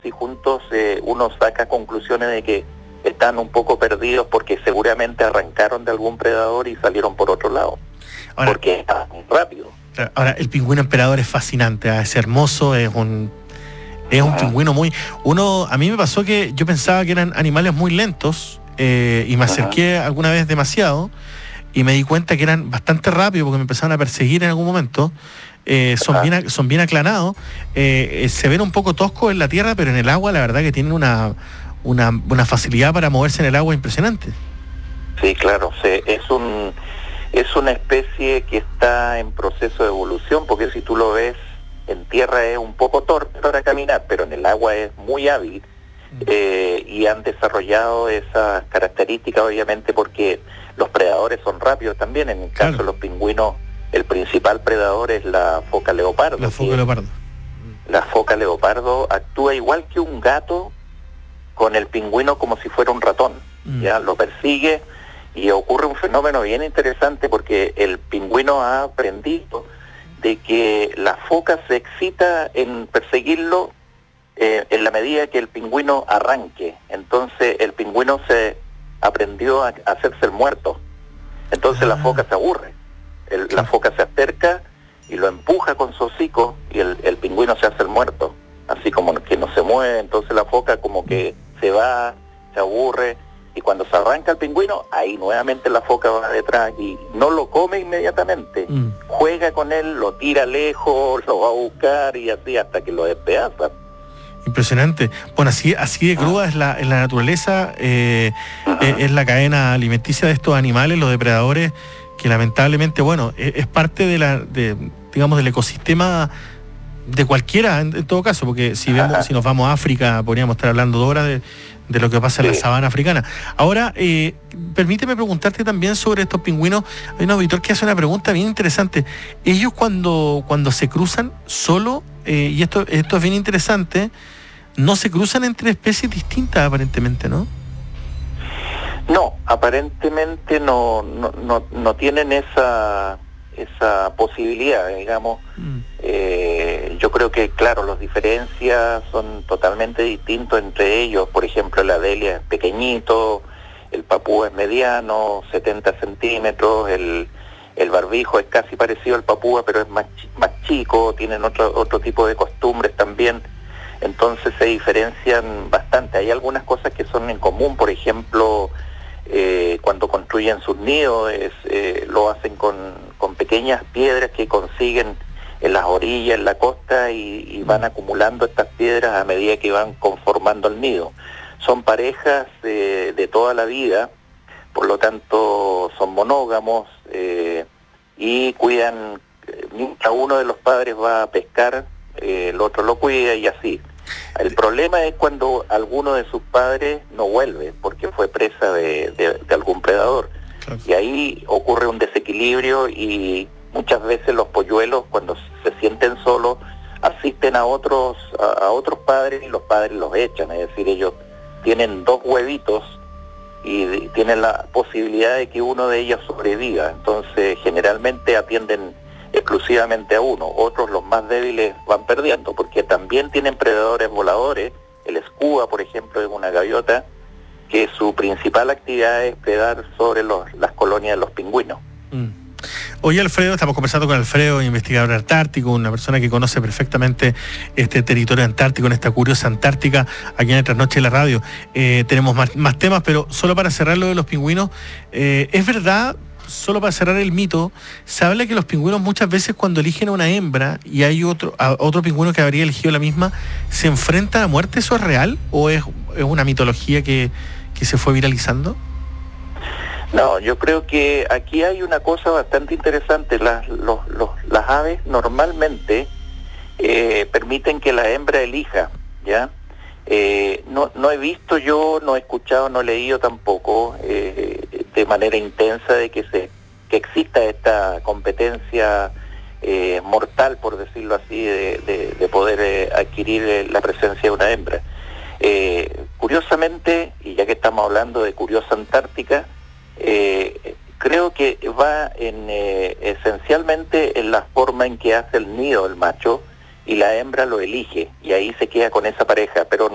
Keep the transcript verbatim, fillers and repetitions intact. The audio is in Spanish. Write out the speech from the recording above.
y juntos eh, uno saca conclusiones de que están un poco perdidos porque seguramente arrancaron de algún predador y salieron por otro lado. Ahora, porque está muy rápido. Ahora, el pingüino emperador es fascinante, ¿eh? Es hermoso, es un es un pingüino muy... Uno, a mí me pasó que yo pensaba que eran animales muy lentos eh, y me acerqué Ajá. alguna vez demasiado y me di cuenta que eran bastante rápidos porque me empezaron a perseguir en algún momento. Eh, son, bien, son bien aclanados, eh, eh, se ven un poco toscos en la tierra, pero en el agua la verdad que tienen una, una, una facilidad para moverse en el agua impresionante. Sí, claro, se, es un es una especie que está en proceso de evolución, porque si tú lo ves en tierra es un poco torpe para caminar, pero en el agua es muy hábil, eh, y han desarrollado esas características obviamente porque los predadores son rápidos también. En el caso claro. de los pingüinos, el principal predador es la foca leopardo. La foca leopardo. La foca leopardo actúa igual que un gato con el pingüino como si fuera un ratón. Mm. Ya lo persigue y ocurre un fenómeno bien interesante porque el pingüino ha aprendido de que la foca se excita en perseguirlo eh, en la medida que el pingüino arranque. Entonces el pingüino se aprendió a, a hacerse el muerto. Entonces ah. la foca se aburre. El, la foca se acerca y lo empuja con su hocico y el, el pingüino se hace el muerto, así como que no se mueve. Entonces la foca como que se va, se aburre, y cuando se arranca el pingüino, ahí nuevamente la foca va detrás y no lo come inmediatamente, mm. juega con él, lo tira lejos, lo va a buscar y así hasta que lo despedaza. Impresionante. Bueno, así, así de cruda es la, es la naturaleza, eh, uh-huh. es, es la cadena alimenticia de estos animales, los depredadores, que lamentablemente, bueno, es, es parte de la, de, digamos, del ecosistema de cualquiera, en, en todo caso, porque si vemos, Ajá. si nos vamos a África, podríamos estar hablando dos horas de, de lo que pasa sí. en la sabana africana. Ahora, eh, permíteme preguntarte también sobre estos pingüinos. Hay un auditor que hace una pregunta bien interesante. Ellos cuando, cuando se cruzan solo, eh, y esto, esto es bien interesante, no se cruzan entre especies distintas aparentemente, ¿no? No, aparentemente no, no, no, no tienen esa esa posibilidad, digamos. Mm. Eh, yo creo que, claro, las diferencias son totalmente distintos entre ellos. Por ejemplo, el adelia es pequeñito, el papú es mediano, setenta centímetros, el, el barbijo es casi parecido al papúa, pero es más, más chico, tienen otro, otro tipo de costumbres también. Entonces se diferencian bastante. Hay algunas cosas que son en común, por ejemplo, Eh, cuando construyen sus nidos, es, eh, lo hacen con, con pequeñas piedras que consiguen en las orillas, en la costa, y, y van acumulando estas piedras a medida que van conformando el nido. Son parejas eh, de toda la vida, por lo tanto son monógamos, eh, y cuidan, mientras uno de los padres va a pescar, eh, el otro lo cuida y así. El problema es cuando alguno de sus padres no vuelve porque fue presa de, de, de algún predador. Claro. Y ahí ocurre un desequilibrio y muchas veces los polluelos, cuando se sienten solos, asisten a otros a, a otros padres y los padres los echan. Es decir, ellos tienen dos huevitos y de, tienen la posibilidad de que uno de ellos sobreviva. Entonces generalmente atienden exclusivamente a uno. Otros, los más débiles, van perdiendo porque también tienen predadores voladores. El escúa, por ejemplo, es una gaviota que su principal actividad es predar sobre los, las colonias de los pingüinos. Mm. Hoy, Alfredo, estamos conversando con Alfredo, investigador antártico, una persona que conoce perfectamente este territorio antártico, en esta curiosa Antártica, aquí en Trasnoche de la Radio. Eh, tenemos más, más temas, pero solo para cerrar lo de los pingüinos, eh, ¿es verdad? Solo para cerrar el mito, se habla que los pingüinos muchas veces cuando eligen a una hembra y hay otro a otro pingüino que habría elegido la misma, se enfrenta a la muerte. ¿Eso es real o es, es una mitología que, que se fue viralizando? No, yo creo que aquí hay una cosa bastante interesante. Las, los, los, las aves normalmente eh, permiten que la hembra elija, ¿ya? Eh, no, no he visto yo, no he escuchado, no he leído tampoco eh, de manera intensa de que se que exista esta competencia eh, mortal, por decirlo así, de, de, de poder eh, adquirir eh, la presencia de una hembra. Eh, curiosamente, y ya que estamos hablando de curiosa Antártica, eh, creo que va en eh, esencialmente en la forma en que hace el nido el macho y la hembra lo elige y ahí se queda con esa pareja, pero